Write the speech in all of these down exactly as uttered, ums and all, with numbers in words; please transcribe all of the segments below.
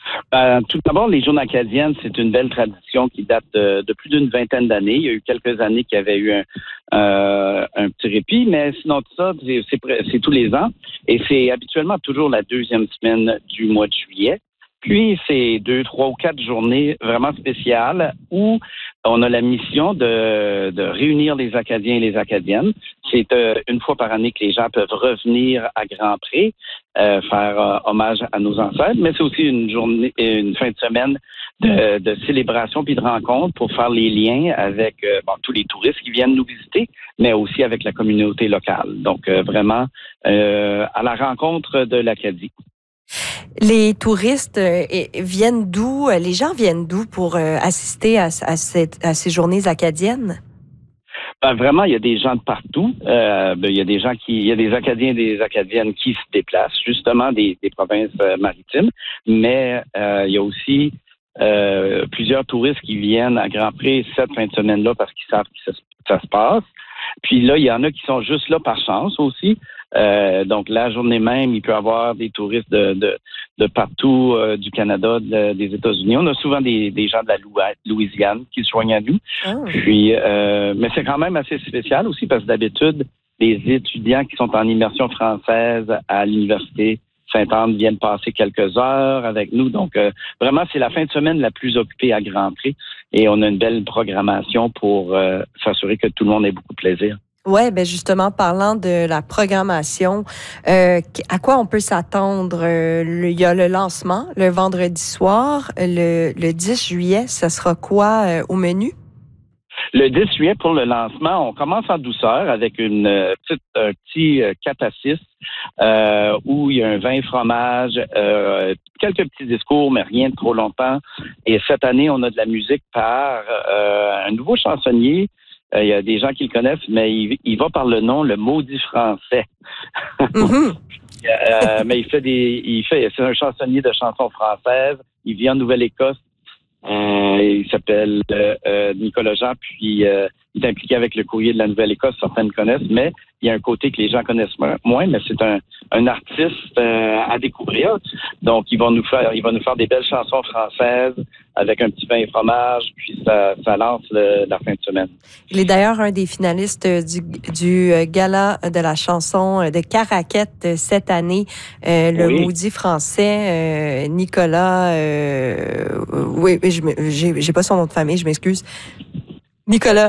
Ben, tout d'abord, les Journées acadiennes, c'est une belle tradition qui date de, de plus d'une vingtaine d'années. Il y a eu quelques années qu'il y avait eu un, euh, un petit répit, mais sinon tout ça, c'est, c'est, c'est tous les ans. Et c'est habituellement toujours la deuxième semaine du mois de juillet. Puis, c'est deux, trois ou quatre journées vraiment spéciales où on a la mission de, de réunir les Acadiens et les Acadiennes. C'est euh, une fois par année que les gens peuvent revenir à Grand-Pré, euh, faire euh, hommage à nos ancêtres, mais c'est aussi une journée, une fin de semaine de, de célébration puis de rencontre pour faire les liens avec euh, bon, tous les touristes qui viennent nous visiter, mais aussi avec la communauté locale. Donc, euh, vraiment, euh, à la rencontre de l'Acadie. Les touristes euh, viennent d'où? Les gens viennent d'où pour euh, assister à, à, cette, à ces journées acadiennes? Ben, vraiment, il y a des gens de partout. Euh, ben, il y a des gens qui, il y a des Acadiens et des Acadiennes qui se déplacent, justement des, des provinces euh, maritimes. Mais euh, il y a aussi euh, plusieurs touristes qui viennent à Grand-Pré cette fin de semaine-là parce qu'ils savent que ça, ça se passe. Puis là, il y en a qui sont juste là par chance aussi. Euh, donc, la journée même, il peut y avoir des touristes de, de, de partout euh, du Canada, de, des États-Unis. On a souvent des, des gens de la Louisiane qui se joignent à nous. Oh. Puis, euh, mais c'est quand même assez spécial aussi parce que d'habitude, les étudiants qui sont en immersion française à l'Université Sainte-Anne viennent passer quelques heures avec nous. Donc, euh, vraiment, c'est la fin de semaine la plus occupée à Grand-Pré et on a une belle programmation pour euh, s'assurer que tout le monde ait beaucoup de plaisir. Ouais, ben justement, parlant de la programmation, euh, à quoi on peut s'attendre? Euh, le, il y a le lancement le vendredi soir, le, le dix juillet, ça sera quoi euh, au menu? Le dix juillet, pour le lancement, on commence en douceur avec une euh, petite, un petit euh, quatre à six euh, où il y a un vin et fromage, euh, quelques petits discours, mais rien de trop longtemps. Et cette année, on a de la musique par euh, un nouveau chansonnier. Il y a des gens qui le connaissent, mais il, il va par le nom le Maudit Français. Mm-hmm. euh, mais il fait des, il fait, c'est un chansonnier de chansons françaises. Il vit en Nouvelle-Écosse. Euh, il s'appelle euh, euh, Nicolas Jean, puis euh, il est impliqué avec le Courrier de la Nouvelle-Écosse. Certains le connaissent, mais il y a un côté que les gens connaissent moins. Mais c'est un, un artiste euh, à découvrir. Donc, il va nous faire, il va nous faire des belles chansons françaises avec un petit vin et fromage, puis ça, ça lance le, la fin de semaine. Il est d'ailleurs un des finalistes du, du gala de la chanson de Caraquette cette année, euh, le oui. Maudit Français, euh, Nicolas. Euh, oui, je j'ai, j'ai pas son nom de famille, je m'excuse. Nicolas.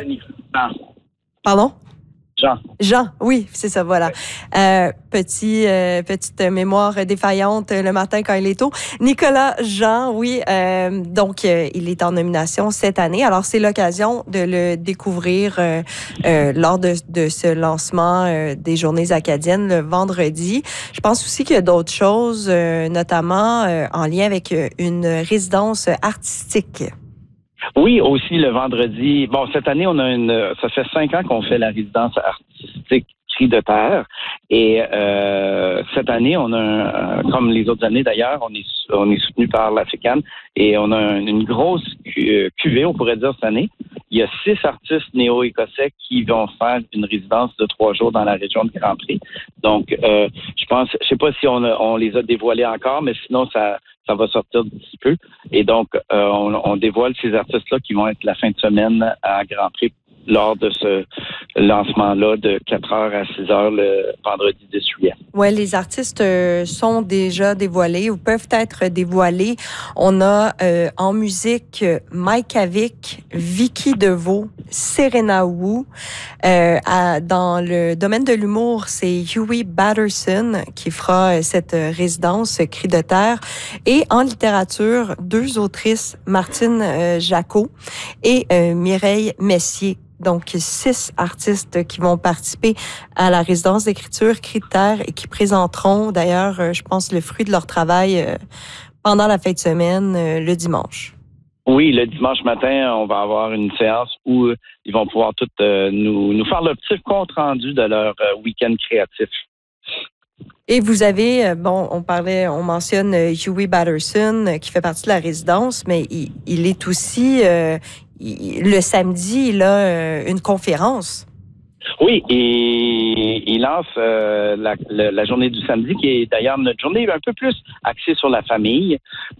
Pardon? Jean. Jean, oui, c'est ça, voilà. Euh, petit, euh, petite mémoire défaillante le matin quand il est tôt. Nicolas Jean, oui, euh, donc euh, il est en nomination cette année. Alors, c'est l'occasion de le découvrir euh, euh, lors de, de ce lancement euh, des Journées acadiennes le vendredi. Je pense aussi qu'il y a d'autres choses, euh, notamment euh, en lien avec une résidence artistique. Oui, aussi le vendredi. Bon, cette année, on a une. Ça fait cinq ans qu'on fait la résidence artistique Cris de terre. Et euh, cette année, on a, un, comme les autres années d'ailleurs, on est on est soutenu par l'African et on a une grosse cuvée, on pourrait dire cette année. Il y a six artistes néo-écossais qui vont faire une résidence de trois jours dans la région de Grand-Pré. Donc, euh, je pense, je sais pas si on, a, on les a dévoilés encore, mais sinon ça. Ça va sortir d'ici peu. Et donc, euh, on, on dévoile ces artistes-là qui vont être la fin de semaine à Grand-Pré lors de ce lancement-là de quatre heures à six heures le vendredi dix juillet. Oui, les artistes euh, sont déjà dévoilés ou peuvent être dévoilés. On a euh, en musique Mike Avic, Vicky Deveau, Serena Wu. Euh, à, dans le domaine de l'humour, c'est Huey Batterson qui fera cette résidence Cris de terre. Et en littérature, deux autrices, Martine euh, Jacot et euh, Mireille Messier. Donc, six artistes qui vont participer à la résidence d'écriture Cris de terre et qui présenteront, d'ailleurs, je pense, le fruit de leur travail pendant la fin de semaine, le dimanche. Oui, le dimanche matin, on va avoir une séance où ils vont pouvoir toutes euh, nous, nous faire le petit compte-rendu de leur euh, week-end créatif. Et vous avez, bon, on parlait, on mentionne Huey Batterson qui fait partie de la résidence, mais il, il est aussi, euh, il, le samedi, il a euh, une conférence. Oui, et il lance euh, la, la, la journée du samedi, qui est d'ailleurs notre journée un peu plus axée sur la famille.